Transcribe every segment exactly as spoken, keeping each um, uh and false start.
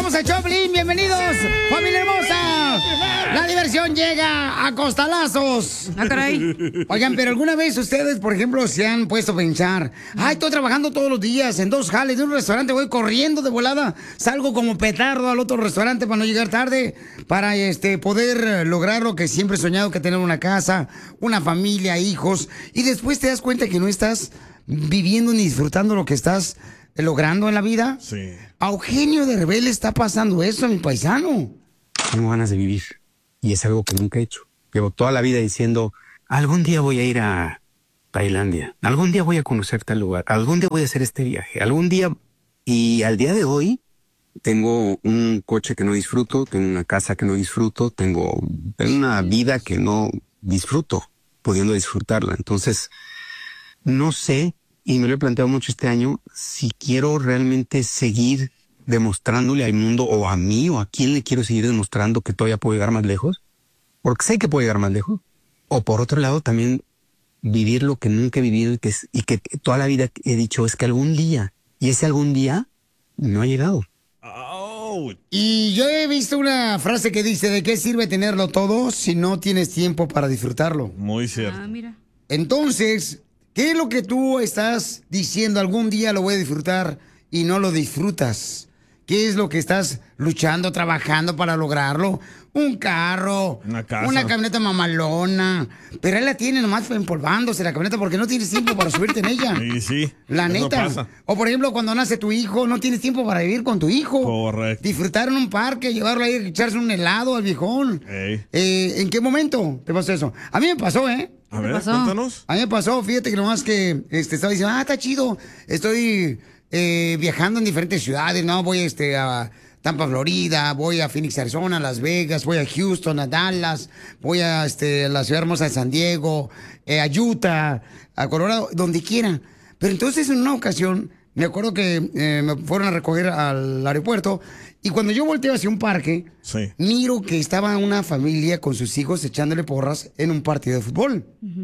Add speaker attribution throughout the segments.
Speaker 1: somos el Choplin, bienvenidos, familia hermosa. La diversión llega a costalazos.
Speaker 2: Ah, caray.
Speaker 1: Oigan, pero alguna vez ustedes, por ejemplo, se han puesto a pensar, ay, estoy trabajando todos los días en dos jales de un restaurante, voy corriendo de volada, salgo como petardo al otro restaurante para no llegar tarde, para este poder lograr lo que siempre he soñado, que tener una casa, una familia, hijos, y después te das cuenta que no estás viviendo ni disfrutando lo que estás logrando en la vida.
Speaker 3: Sí.
Speaker 1: A Eugenio de Rebel está pasando eso, mi paisano.
Speaker 4: Tengo ganas de vivir y es algo que nunca he hecho. Llevo toda la vida diciendo, algún día voy a ir a Tailandia, algún día voy a conocer tal lugar, algún día voy a hacer este viaje, algún día... Y al día de hoy tengo un coche que no disfruto, tengo una casa que no disfruto, tengo una vida que no disfruto, pudiendo disfrutarla. Entonces, no sé, y me lo he planteado mucho este año, si quiero realmente seguir demostrándole al mundo o a mí o a quién le quiero seguir demostrando que todavía puedo llegar más lejos, porque sé que puedo llegar más lejos. O por otro lado también vivir lo que nunca he vivido y que, es, y que toda la vida he dicho es que algún día, y ese algún día no ha llegado.
Speaker 3: Oh.
Speaker 1: Y yo he visto una frase que dice, ¿de qué sirve tenerlo todo si no tienes tiempo para disfrutarlo?
Speaker 3: Muy cierto.
Speaker 2: Ah, mira.
Speaker 1: Entonces, ¿qué es lo que tú estás diciendo? Algún día lo voy a disfrutar y no lo disfrutas. ¿Qué es lo que estás luchando, trabajando para lograrlo? Un carro,
Speaker 3: Una casa.
Speaker 1: una camioneta mamalona. Pero él la tiene nomás empolvándose la camioneta porque no tienes tiempo para subirte en ella.
Speaker 3: Sí, sí.
Speaker 1: La
Speaker 3: Eso
Speaker 1: neta.
Speaker 3: pasa.
Speaker 1: O por ejemplo, cuando nace tu hijo, no tienes tiempo para vivir con tu hijo.
Speaker 3: Correcto.
Speaker 1: Disfrutar en un parque, llevarlo ahí, echarse un helado al viejón.
Speaker 3: Ey.
Speaker 1: Eh, ¿En qué momento te pasó eso? A mí me pasó, ¿eh?
Speaker 3: A ver,
Speaker 2: pasó?
Speaker 3: cuéntanos.
Speaker 1: A mí me pasó, fíjate que nomás que este, estaba diciendo, ah, está chido, estoy eh, viajando en diferentes ciudades, ¿no? Voy este, a Tampa, Florida, voy a Phoenix, Arizona, Las Vegas, voy a Houston, a Dallas, voy a este, la ciudad hermosa de San Diego, eh, a Utah, a Colorado, donde quiera. Pero entonces en una ocasión, me acuerdo que eh, me fueron a recoger al aeropuerto y cuando yo volteo hacia un parque,
Speaker 3: Sí.
Speaker 1: miro que estaba una familia con sus hijos echándole porras en un partido de fútbol.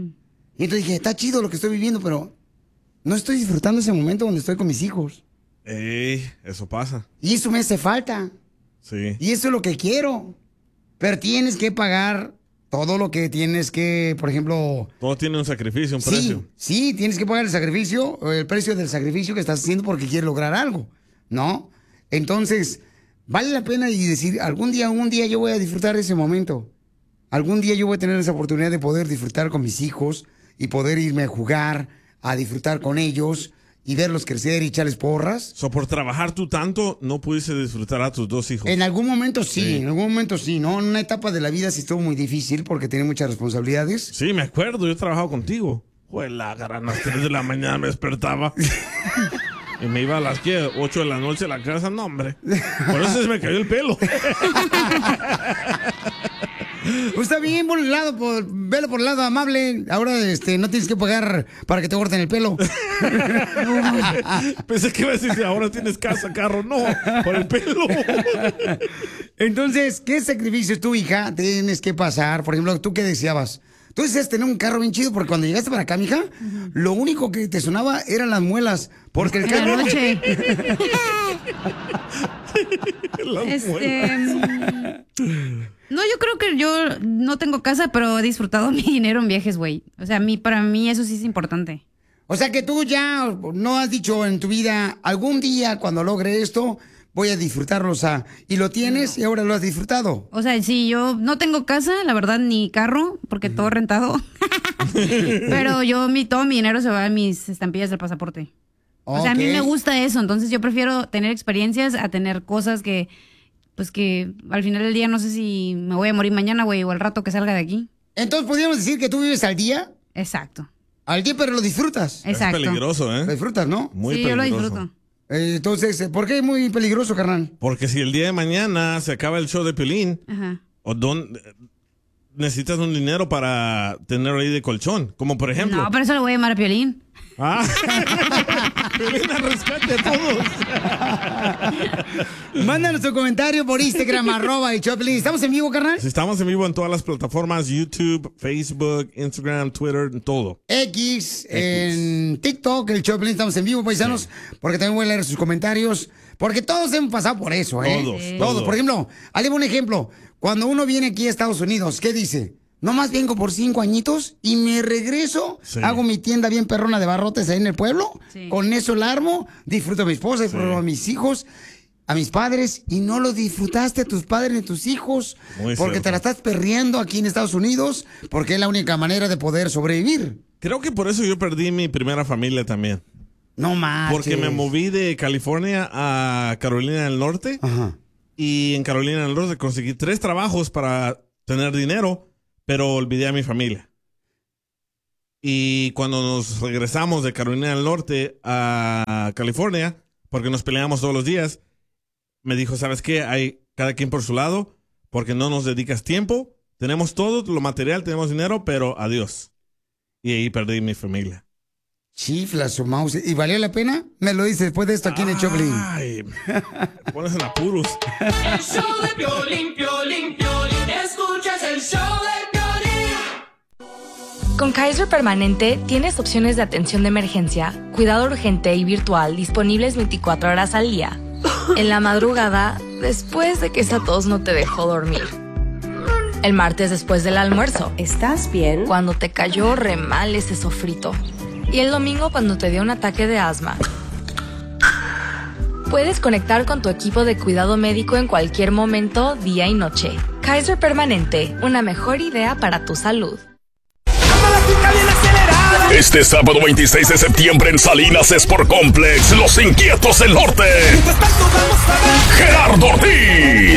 Speaker 1: Y entonces dije, está chido lo que estoy viviendo, pero no estoy disfrutando ese momento donde estoy con mis hijos.
Speaker 3: Ey, eso pasa.
Speaker 1: Y eso me hace falta.
Speaker 3: Sí.
Speaker 1: Y eso es lo que quiero. Pero tienes que pagar todo lo que tienes que, por ejemplo...
Speaker 3: Todo tiene un sacrificio, un
Speaker 1: Sí,
Speaker 3: precio.
Speaker 1: sí, tienes que pagar el sacrificio, o el precio del sacrificio que estás haciendo porque quieres lograr algo, ¿no? Entonces, vale la pena y decir, algún día, algún día yo voy a disfrutar de ese momento. Algún día yo voy a tener esa oportunidad de poder disfrutar con mis hijos y poder irme a jugar, a disfrutar con ellos y verlos crecer y echarles porras.
Speaker 3: So, por trabajar tú tanto, no pudiste disfrutar a tus dos hijos.
Speaker 1: En algún momento sí,
Speaker 3: Sí.
Speaker 1: en algún momento sí, ¿no? En una etapa de la vida sí estuvo muy difícil porque tenía muchas responsabilidades.
Speaker 3: Sí, me acuerdo, yo he trabajado contigo. Joder, la gran, a las tres de la mañana me despertaba. Y me iba a las ¿qué? ocho de la noche a la casa, no, hombre. Por eso se me cayó el pelo.
Speaker 1: Pues está bien, por el lado, por, velo por el lado amable. Ahora este, no tienes que pagar para que te corten el pelo.
Speaker 3: Pensé que iba a decir, ahora tienes casa, carro. No, por el pelo.
Speaker 1: Entonces, ¿qué sacrificios tu hija tienes que pasar? Por ejemplo, ¿tú qué deseabas? Tú deseas tener un carro bien chido porque cuando llegaste para acá, mija, lo único que te sonaba eran las muelas. Porque el
Speaker 2: En la
Speaker 1: carro...
Speaker 2: noche.
Speaker 3: Las
Speaker 2: Este.
Speaker 3: muelas.
Speaker 2: mm, No, yo creo que yo no tengo casa, pero he disfrutado mi dinero en viajes, güey. O sea, a mí, para mí eso sí es importante.
Speaker 1: O sea que tú ya no has dicho en tu vida, algún día cuando logre esto, voy a disfrutarlo, o sea, y lo tienes y ahora lo has disfrutado.
Speaker 2: O sea, sí, yo no tengo casa, la verdad, ni carro, porque todo rentado. Pero yo, mi, todo mi dinero se va a mis estampillas del pasaporte. O sea, a mí
Speaker 1: Ok.
Speaker 2: me gusta eso, entonces yo prefiero tener experiencias a tener cosas que, pues que al final del día no sé si me voy a morir mañana, güey, o al rato que salga de aquí.
Speaker 1: Entonces, ¿podríamos decir que tú vives al día?
Speaker 2: Exacto,
Speaker 1: Al día, pero lo disfrutas.
Speaker 2: exacto.
Speaker 3: Es peligroso,
Speaker 1: Lo
Speaker 3: ¿eh?
Speaker 1: disfrutas, ¿no?
Speaker 3: Muy
Speaker 2: sí, yo
Speaker 3: peligroso.
Speaker 2: lo disfruto.
Speaker 1: Eh, entonces, ¿por qué es muy peligroso, carnal?
Speaker 3: Porque si el día de mañana se acaba el show de Piolín,
Speaker 2: Ajá.
Speaker 3: o don, necesitas un dinero para tenerlo ahí de colchón. Como por ejemplo.
Speaker 2: No, pero eso lo voy a llamar a Piolín.
Speaker 3: Ah, Piolín al rescate a todos.
Speaker 1: Mándanos tu comentario por Instagram, arroba el Choplin. ¿Estamos en vivo, carnal?
Speaker 3: Si estamos en vivo en todas las plataformas, YouTube, Facebook, Instagram, Twitter, en todo.
Speaker 1: X, en TikTok, el Choplin, estamos en vivo, paisanos, porque también voy a leer sus comentarios Porque todos hemos pasado por eso, ¿eh?
Speaker 3: Todos,
Speaker 1: Todos.
Speaker 3: todos.
Speaker 1: Por ejemplo, hazle un ejemplo. Cuando uno viene aquí a Estados Unidos, ¿qué dice? Nomás vengo por cinco añitos y me regreso,
Speaker 3: Sí.
Speaker 1: hago mi tienda bien perrona de barrotes ahí en el pueblo,
Speaker 2: Sí.
Speaker 1: con eso la armo, disfruto a mi esposa, disfruto a mis hijos, a mis padres, y no lo disfrutaste a tus padres ni a tus hijos,
Speaker 3: Muy
Speaker 1: porque
Speaker 3: cierto.
Speaker 1: te la estás perreando aquí en Estados Unidos, porque es la única manera de poder sobrevivir.
Speaker 3: Creo que por eso yo perdí mi primera familia también.
Speaker 1: No más.
Speaker 3: Porque me moví de California a Carolina del Norte.
Speaker 1: Ajá.
Speaker 3: Y en Carolina del Norte conseguí tres trabajos para tener dinero, pero olvidé a mi familia. Y cuando nos regresamos de Carolina del Norte a California, porque nos peleamos todos los días, me dijo, ¿sabes qué? Hay cada quien por su lado, porque no nos dedicas tiempo. Tenemos todo, lo material, tenemos dinero, pero adiós. Y ahí perdí mi familia.
Speaker 1: Chifla su mouse. ¿Y valió la pena? Me lo dice después de esto aquí en el Choplin.
Speaker 3: Ay, me pones en apuros.
Speaker 5: El show de Piolín, Piolín, Piolín. Escuchas el show de Piolín.
Speaker 6: Con Kaiser Permanente tienes opciones de atención de emergencia, cuidado urgente y virtual disponibles veinticuatro horas al día. En la madrugada, después de que esa tos no te dejó dormir. El martes después del almuerzo.
Speaker 7: ¿Estás bien?
Speaker 6: Cuando te cayó re mal ese sofrito. Y el domingo cuando te dio un ataque de asma. Puedes conectar con tu equipo de cuidado médico en cualquier momento, día y noche. Kaiser Permanente, una mejor idea para tu salud.
Speaker 8: Este sábado veintiséis de septiembre en Salinas Sport Complex, Los Inquietos del Norte. Gerardo Ortiz.